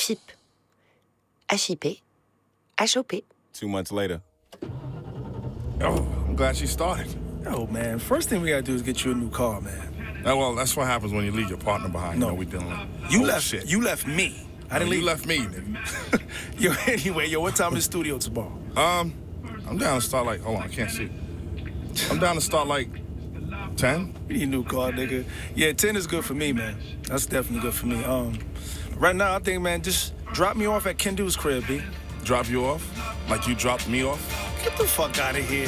FIP. HIP. HOP. 2 months later. Oh, I'm glad she started. Yo, man, first thing we gotta do is get you a new car, man. Well, that's what happens when you leave your partner behind. No. You know, we dealing with You old left shit. You left me. I didn't You leave. left me, nigga. Yo, anyway, what time is studio tomorrow? I'm down to start hold on, I can't see. I'm down to start 10. You need a new car, nigga. Yeah, 10 is good for me, man. That's definitely good for me. Right now, I think, man, just drop me off at Kendu's crib, B. Drop you off? Like you dropped me off? Get the fuck out of here.